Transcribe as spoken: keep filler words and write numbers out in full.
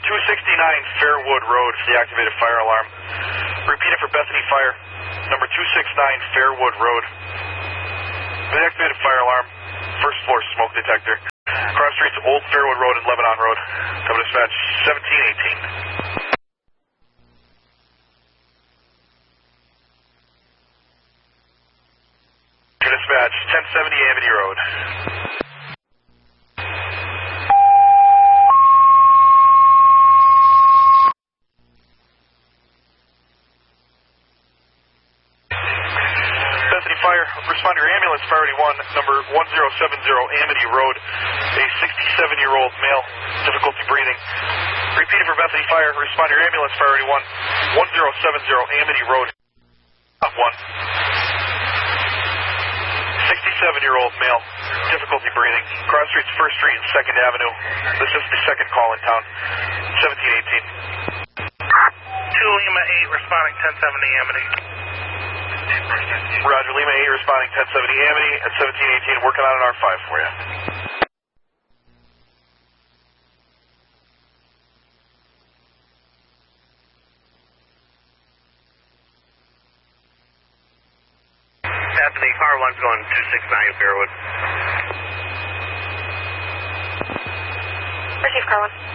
two sixty-nine Fairwood Road for the activated fire alarm. Repeat it for Bethany Fire. Number two sixty-nine Fairwood Road. For the activated fire alarm, first floor smoke detector. Cross streets Old Fairwood Road and Lebanon Road. Cover dispatch seventeen eighteen. Dispatch ten seventy Amity Road. Bethany Fire, respond to your ambulance, priority one, number one zero seven zero Amity Road, a sixty-seven-year-old male, difficulty breathing. Repeat it for Bethany Fire, respond to your ambulance, priority one, one zero seven zero Amity Road, up one. sixty-seven-year-old male, difficulty breathing, cross streets First Street and second Avenue. This is the second call in town, seventeen eighteen. two Lima eight responding ten seventy Amity. Roger, Lima eight responding ten seventy Amity at seventeen eighteen, working on an R five for you. Bethany, car one's going two sixty-nine Fairwood. Receive car one.